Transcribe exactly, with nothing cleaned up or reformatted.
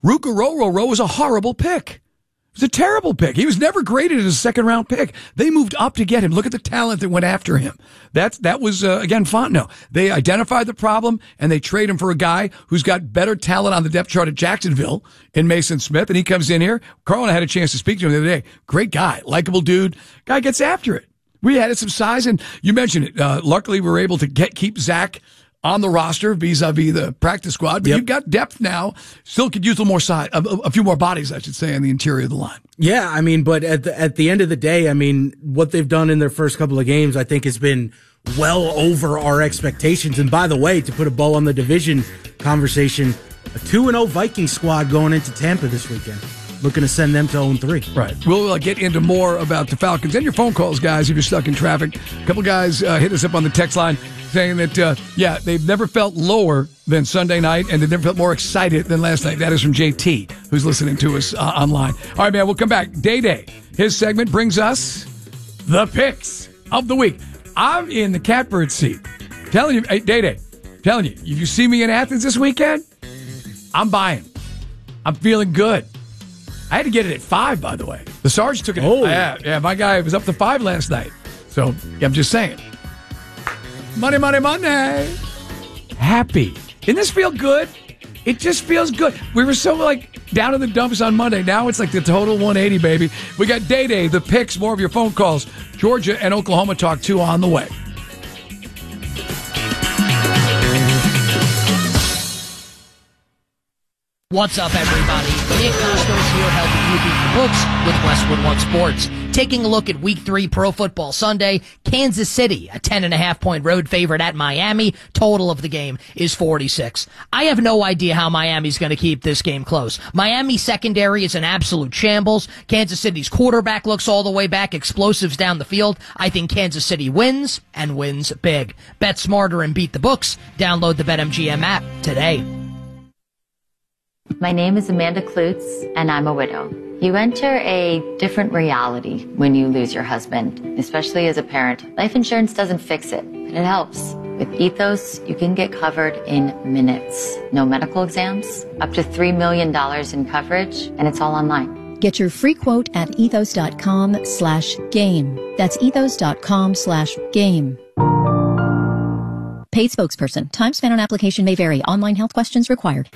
Ruka Rororo was a horrible pick. It was a terrible pick. He was never graded as a second-round pick. They moved up to get him. Look at the talent that went after him. That's, that was, uh, again, Fontenot. They identified the problem, and they trade him for a guy who's got better talent on the depth chart at Jacksonville in Mason Smith, and he comes in here. Carl and I had a chance to speak to him the other day. Great guy. Likable dude. Guy gets after it. We added some size, and you mentioned it. Uh, luckily, we were able to get keep Zach on the roster vis-a-vis the practice squad, but yep. You've got depth now. Still could use a little more size, a, a few more bodies, I should say, in the interior of the line. Yeah, I mean, but at the, at the end of the day, I mean, what they've done in their first couple of games, I think has been well over our expectations. And by the way, to put a bow on the division conversation, a two and oh Vikings squad going into Tampa this weekend. Looking to send them to oh and three. Right. We'll uh, get into more about the Falcons and your phone calls, guys, if you're stuck in traffic. A couple guys uh, hit us up on the text line saying that, uh, yeah, they've never felt lower than Sunday night, and they've never felt more excited than last night. That is from J T, who's listening to us uh, online. All right, man, we'll come back. Day Day. His segment brings us the picks of the week. I'm in the catbird seat. Telling you, hey, Day Day, telling you, if you see me in Athens this weekend, I'm buying. I'm feeling good. I had to get it at five, by the way. The Sarge took it. Oh. At, yeah, yeah, my guy was up to five last night. So, yeah, I'm just saying. Money, money, money. Happy. Didn't this feel good? It just feels good. We were so, like, down in the dumps on Monday. Now it's like the total one eighty, baby. We got Day Day, the picks, more of your phone calls. Georgia and Oklahoma Talk two on the way. What's up, everybody? Nick Costos here, helping you beat the books with Westwood One Sports. Taking a look at Week three Pro Football Sunday, Kansas City, a ten and a half point road favorite at Miami. Total of the game is forty-six. I have no idea how Miami's going to keep this game close. Miami's secondary is an absolute shambles. Kansas City's quarterback looks all the way back, explosives down the field. I think Kansas City wins, and wins big. Bet smarter and beat the books. Download the BetMGM app today. My name is Amanda Klutz, and I'm a widow. You enter a different reality when you lose your husband, especially as a parent. Life insurance doesn't fix it, but it helps. With Ethos, you can get covered in minutes. No medical exams, up to three million dollars in coverage, and it's all online. Get your free quote at ethos.com slash game. That's ethos.com slash game. Paid spokesperson. Time spent on application may vary. Online health questions required.